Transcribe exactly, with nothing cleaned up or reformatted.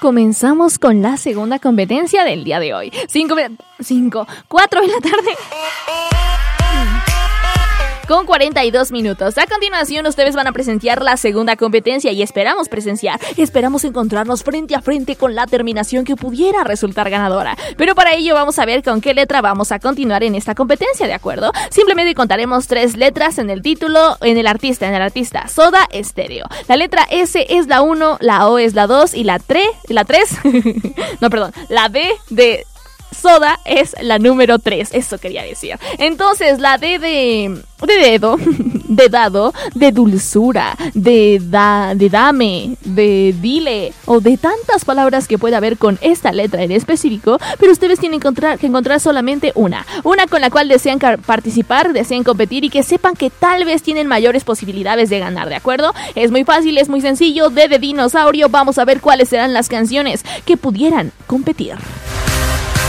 comenzamos con la segunda competencia del día de hoy. Cinco, cinco, cuatro de la tarde. Con cuarenta y dos minutos. A continuación, ustedes van a presenciar la segunda competencia y esperamos presenciar, esperamos encontrarnos frente a frente con la terminación que pudiera resultar ganadora. Pero para ello vamos a ver con qué letra vamos a continuar en esta competencia, ¿de acuerdo? Simplemente contaremos tres letras en el título, en el artista, en el artista Soda Stereo. La letra S es la uno, la O es la dos y la tres, la tres, no, perdón, la D de Soda es la número tres, eso quería decir. Entonces, la D de, de dedo, de dado, de dulzura, de, da, de dame, de dile, o de tantas palabras que puede haber con esta letra en específico, pero ustedes tienen que encontrar, que encontrar solamente una. Una con la cual desean participar, desean competir y que sepan que tal vez tienen mayores posibilidades de ganar, ¿de acuerdo? Es muy fácil, es muy sencillo. D de dinosaurio, vamos a ver cuáles serán las canciones que pudieran competir.